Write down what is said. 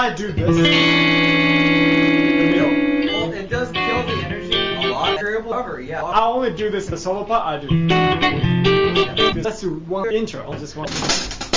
I do this. The middle. Well, it does kill the energy a lot. Variable cover, yeah. I only do this in the solo part. I do. Let's do one intro. Just one.